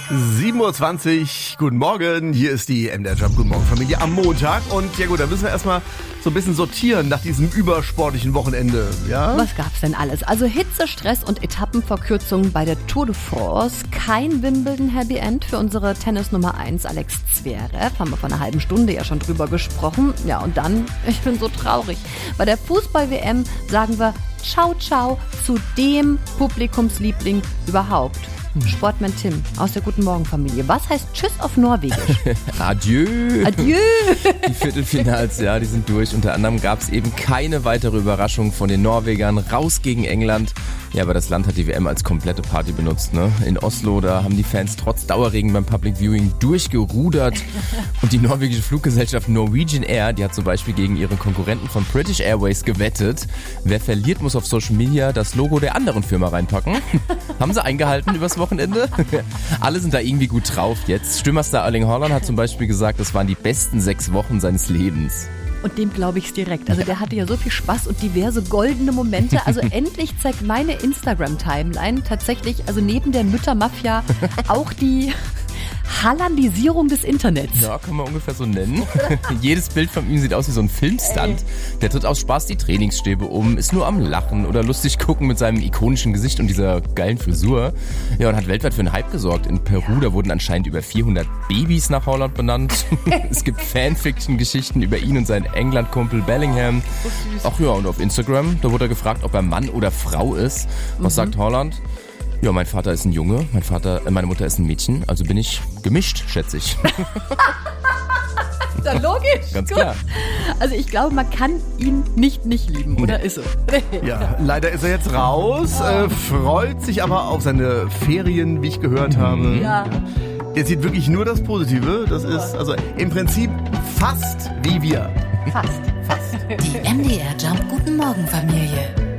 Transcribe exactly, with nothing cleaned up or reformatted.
sieben Uhr zwanzig, guten Morgen, hier ist die M D R Jump, guten Morgen Familie am Montag und ja gut, da müssen wir erstmal so ein bisschen sortieren nach diesem übersportlichen Wochenende, ja? Was gab's denn alles? Also Hitze, Stress und Etappenverkürzungen bei der Tour de France, kein Wimbledon Happy End für unsere Tennis Nummer eins Alex Zverev, haben wir vor einer halben Stunde ja schon drüber gesprochen. Ja und dann, ich bin so traurig, bei der Fußball-W M sagen wir Ciao Ciao zu dem Publikumsliebling überhaupt. Sportman Tim aus der Guten Morgen Familie. Was heißt Tschüss auf Norwegisch? Adieu. Adieu. Die Viertelfinals, ja, die sind durch. Unter anderem gab es eben keine weitere Überraschung von den Norwegern. Raus gegen England. Ja, aber das Land hat die W M als komplette Party benutzt, ne? In Oslo, da haben die Fans trotz Dauerregen beim Public Viewing durchgerudert. Und die norwegische Fluggesellschaft Norwegian Air, die hat zum Beispiel gegen ihre Konkurrenten von British Airways gewettet. Wer verliert, muss auf Social Media das Logo der anderen Firma reinpacken. Haben sie eingehalten übers Wochenende? Alle sind da irgendwie gut drauf jetzt. Stürmerstar Erling Haaland hat zum Beispiel gesagt, das waren die besten sechs Wochen seines Lebens. Und dem glaube ich's direkt. Also der hatte ja so viel Spaß und diverse goldene Momente. Also endlich zeigt meine Instagram-Timeline tatsächlich, also neben der Müttermafia, auch die Haalandisierung des Internets. Ja, kann man ungefähr so nennen. Jedes Bild von ihm sieht aus wie so ein Filmstunt. Der tritt aus Spaß die Trainingsstäbe um, ist nur am Lachen oder lustig gucken mit seinem ikonischen Gesicht und dieser geilen Frisur. Ja, und hat weltweit für einen Hype gesorgt. In Peru, da wurden anscheinend über vierhundert Babys nach Haaland benannt. Es gibt Fanfiction-Geschichten über ihn und seinen England-Kumpel Bellingham. Ach ja, und auf Instagram, da wurde er gefragt, ob er Mann oder Frau ist. Was mhm. sagt Haaland? Ja, mein Vater ist ein Junge, mein Vater, äh, meine Mutter ist ein Mädchen, also bin ich gemischt, schätze ich. Ja, logisch. Ganz Gut. klar. Also ich glaube, man kann ihn nicht nicht lieben, oder ist so? Ja, leider ist er jetzt raus, äh, freut sich aber auf seine Ferien, wie ich gehört habe. Ja. Der sieht wirklich nur das Positive, das ist also im Prinzip fast wie wir. Fast. Fast. Die M D R Jump Guten Morgen Familie.